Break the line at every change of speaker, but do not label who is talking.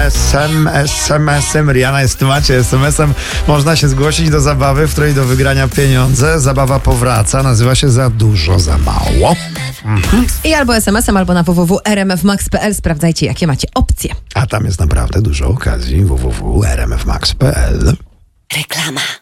SMS-em. Rihanna jest w temacie. SMS-em można się zgłosić do zabawy, w której do wygrania pieniądze. Zabawa powraca. Nazywa się Za dużo, za mało.
I albo SMS-em, albo na www.rmfmax.pl sprawdzajcie, jakie macie opcje.
A tam jest naprawdę dużo okazji. www.rmfmax.pl.
Reklama.